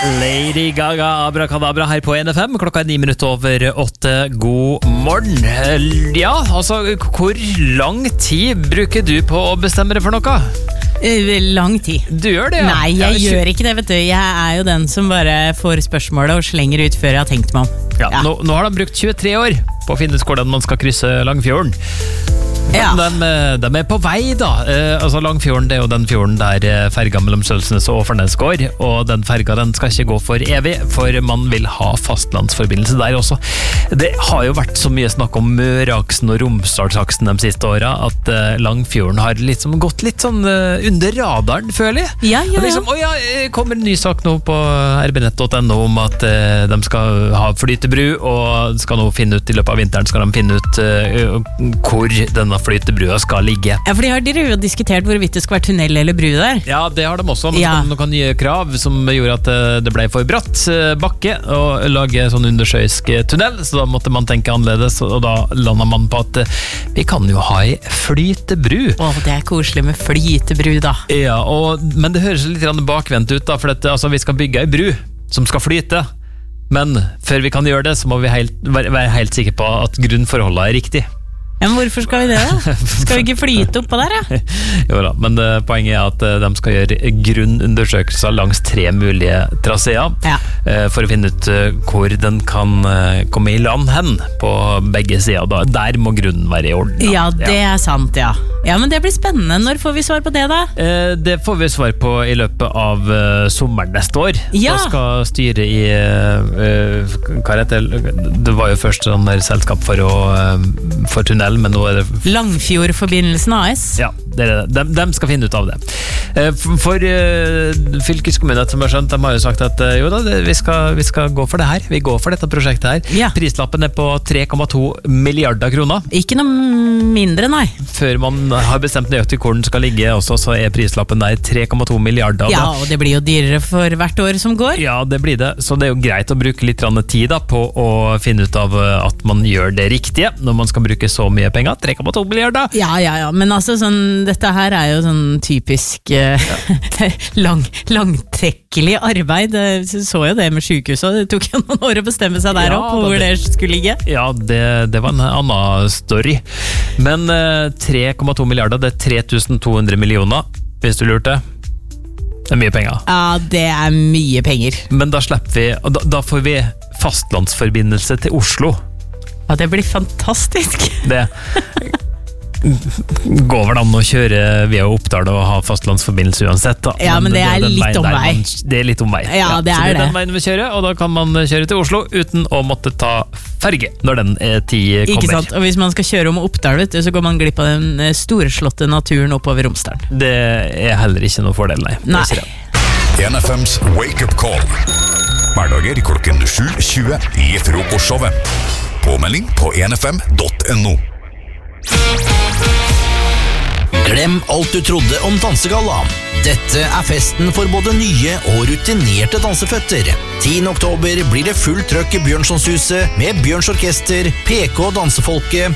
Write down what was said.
Lady Gaga, Abracadabra her på NFM. Klokka 9:09. God morgen. Ja, altså, hvor lang tid bruker du på å bestemme deg for noe? Lang tid. Du gjør det, ja? Nei, jeg gjør ikke det, vet du. Jeg jo den som bare får spørsmålet og slenger ut før jeg har tenkt meg om. Ja. Nå har de brukt 23 år på å finne ut hvordan man skal krysse Langfjorden. Ja. De på vei da. Altså Langfjorden, det jo den fjorden der ferga mellom Sølsnes og Åfarnes går, og den ferga den skal ikke gå for evig, for man vil ha fastlandsforbindelse der også. Det har jo vært så mye snakk om Møreaksen og Romsdalsaksen de siste åra, at Langfjorden har liksom gått litt sånn under radaren, føler jeg. Ja. Liksom, kommer en ny sak nå på rbnett.no om at de skal ha flytebru, og skal nå finne ut, i løpet av vinteren skal de finne ut hvor denne flytebrua skal ligge. Ja, for de har jo diskutert hvorvidt det skal være tunnel eller bru der. Ja, det har de også, men så kom det noen nye krav som gjorde at det ble for bratt bakke å lage sånn undersjøisk tunnel, så da måtte man tenke annerledes, og da landet man på at vi kan jo ha en flytebru. Det koselig med flytebru da. Ja, men det høres litt bakvendt ut da, for vi skal bygge en bru som skal flyte, men før vi kan gjøre det, så må vi være helt sikre på at grunnforholdet er riktig. Ja, men hvorfor skal vi det da? Skal vi ikke flyte oppå der, ja? Jo da, men poenget er at de skal gjøre grunnundersøkelser langs 3 mulige traseer, for å finne ut hvor den kan komme i land hen på begge sider. Da. Der må grunnen være i orden. Da. Ja, det er sant, ja. Ja, men det blir spennende. Når får vi svar på det da? Det får vi svar på i løpet av sommeren neste år. Ja. Da skal styret i hva heter det? Det var jo først sånn der selskap for tunnel, men nå det Langfjordforbindelsen AS. Ja, det det. De skal finne ut av det. For fylkeskommunen, som har skjønt, de har jo sagt at jo da, vi skal gå for det her. Vi går for dette prosjektet her. Ja. Prislappen på 3,2 milliarder kroner. Ikke noe mindre, nei. Før man har bestemt nøyaktig hvor den skal ligge også, så prislappen der 3,2 milliarder. Ja, og det blir jo dyrere for hvert år som går. Ja, det blir det. Så det er jo greit å bruke litt tid da, på å finne ut av at man gjør det riktige, når man skal bruke så mye penger. 3,2 milliarder. Ja. Men altså, dette her er jo sånn typisk langtrekkelig arbeid. Så jo det med sykehuset. Det tok jo noen år å bestemme seg der opp, hvor det skulle ligge. Ja, det var en annen story. Men 3,2 milliarder, det 3200 millioner, hvis du lurte. Det mye penger. Ja, det mye penger. Men da slipper vi, da får vi fastlandsforbindelse til Oslo. Ja, det blir fantastisk. Det går vel an å kjøre via Oppdal og ha fastlandsforbindelse uansett da. Ja, men det litt omvei. Det litt omvei. Ja, det så det det. Den veien vi kjører, og da kan man kjøre til Oslo uten å måtte ta ferge når den tid kommer. Ikke sant, og hvis man skal kjøre om Oppdal, vet du, så går man glipp av den storslåtte naturen oppover Romsdalen. Det heller ikke noe fordel, nei. NFMs Wake Up Call. Hverdager klokken 7:20 i frokostshowet. Påmelding på nfm.no. Glem alt du trodde om dansegalla. Dette festen for både nye og rutinerte danseføtter. 10. oktober blir det full trøkk i Bjørnsonshuset med Bjørns Orkester, PK Dansefolket,